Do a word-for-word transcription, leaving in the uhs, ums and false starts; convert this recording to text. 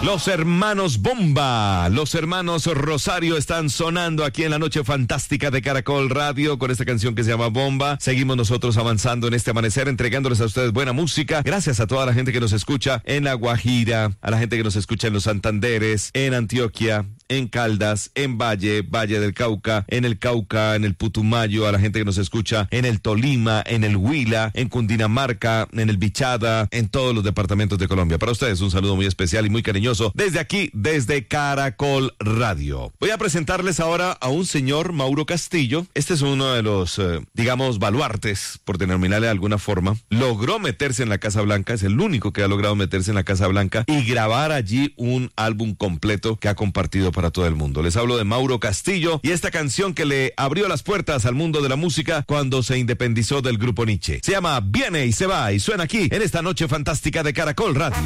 Los hermanos Bomba, los hermanos Rosario están sonando aquí en la noche fantástica de Caracol Radio con esta canción que se llama Bomba. Seguimos nosotros avanzando en este amanecer, entregándoles a ustedes buena música. Gracias a toda la gente que nos escucha en La Guajira, a la gente que nos escucha en los Santanderes, en Antioquia, en Caldas, en Valle, Valle del Cauca, en el Cauca, en el Putumayo, a la gente que nos escucha en el Tolima, en el Huila, en Cundinamarca, en el Bichada, en todos los departamentos de Colombia. Para ustedes un saludo muy especial y muy cariñoso desde aquí, desde Caracol Radio. Voy a presentarles ahora a un señor, Mauro Castillo. Este es uno de los, eh, digamos, baluartes, por denominarle de alguna forma. Logró meterse en la Casa Blanca, es el único que ha logrado meterse en la Casa Blanca y grabar allí un álbum completo que ha compartido para todo el mundo. Les hablo de Mauro Castillo y esta canción que le abrió las puertas al mundo de la música cuando se independizó del grupo Nietzsche. Se llama Viene y se va y suena aquí en esta noche fantástica de Caracol Radio.